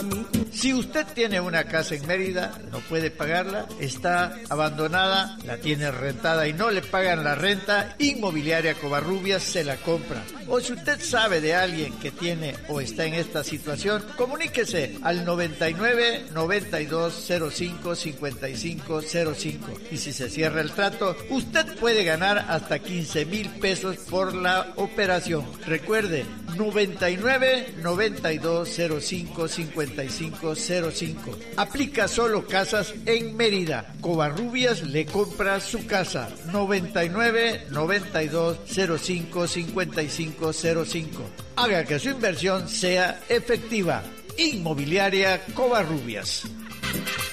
Si usted tiene una casa en Mérida, no puede pagarla, está abandonada, la tiene rentada y no le pagan la renta, Inmobiliaria Covarrubias se la compra. O si usted sabe de alguien que tiene o está en esta situación, comuníquese al 99 92 05 55 05. Y si se cierra el trato, usted puede ganar hasta 15,000 pesos por la operación. Recuerde, 99 92 05 55 05. Aplica solo casas en Mérida. Covarrubias le compra su casa. 99 92 05 55 05. Haga que su inversión sea efectiva. Inmobiliaria Covarrubias.